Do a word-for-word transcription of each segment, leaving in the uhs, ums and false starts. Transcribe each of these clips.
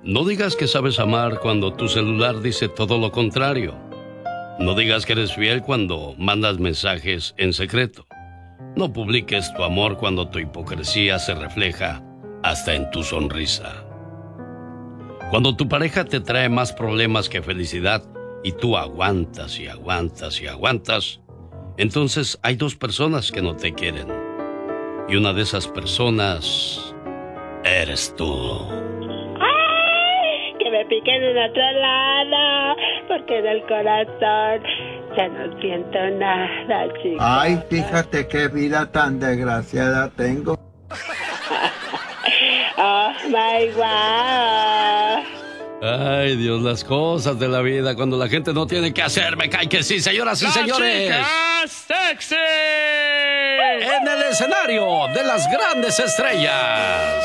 No digas que sabes amar cuando tu celular dice todo lo contrario. No digas que eres fiel cuando mandas mensajes en secreto. No publiques tu amor cuando tu hipocresía se refleja hasta en tu sonrisa. Cuando tu pareja te trae más problemas que felicidad y tú aguantas y aguantas y aguantas, entonces hay dos personas que no te quieren. Y una de esas personas eres tú. ¡Ay! Que me piquen en otro lado, porque en el corazón ya no siento nada, chicos. Ay, fíjate qué vida tan desgraciada tengo. Oh my God. Ay, Dios, las cosas de la vida cuando la gente no tiene que hacer. Me cae que sí, señoras y ¡Las señores. chicas sexy! En el escenario de las grandes estrellas.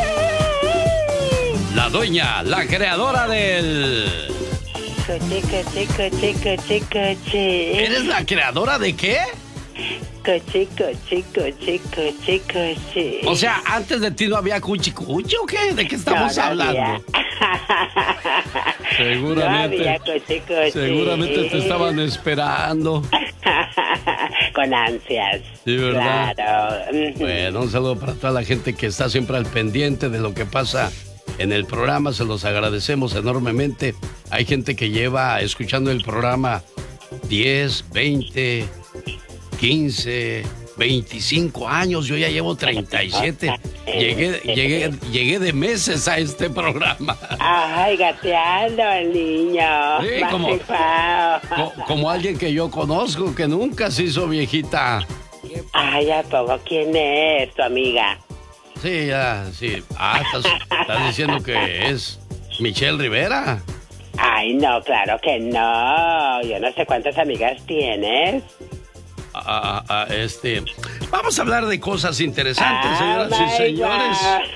La dueña, la creadora del... Coche, coche, coche, coche, coche. ¿Eres la creadora de qué? Coche, coche, coche, coche, coche. O sea, antes de ti no había cuchi cuchi o qué? ¿De qué estamos No, no hablando? había. Seguramente. No había coche, coche. Seguramente te estaban esperando. Con ansias. Sí, ¿verdad? Claro. Bueno, un saludo para toda la gente que está siempre al pendiente de lo que pasa en el programa. Se los agradecemos enormemente. Hay gente que lleva escuchando el programa diez, veinte, quince, veinticinco años. Yo ya llevo treinta y siete. Llegué, llegué, llegué de meses a este programa. Ay, gateando el niño. Sí, como, co- como alguien que yo conozco que nunca se hizo viejita. Ay, ¿a poco quién es tu amiga? Sí, ya, sí. Ah, estás, estás diciendo que es Michelle Rivera. Ay, no, claro que no. Yo no sé cuántas amigas tienes. Ah, ah, este, vamos a hablar de cosas interesantes, Ah, señoras y my señores.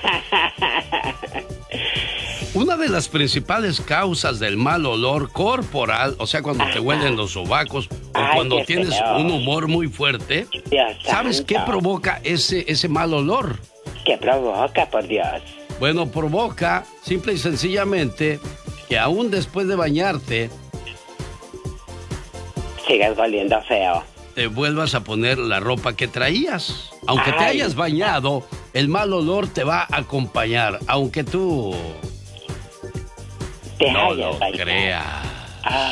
God. Una de las principales causas del mal olor corporal, o sea, cuando te huelen los sobacos o Ay, cuando qué tienes feo. un humor muy fuerte, Dios ¿sabes santo. qué provoca ese, ese mal olor? ¿Qué provoca, por Dios? Bueno, provoca simple y sencillamente que aún después de bañarte Sigues oliendo feo. te vuelvas a poner la ropa que traías. Aunque te Ay. hayas bañado, el mal olor te va a acompañar, aunque tú Te no hayas lo bañado. creas. Ah,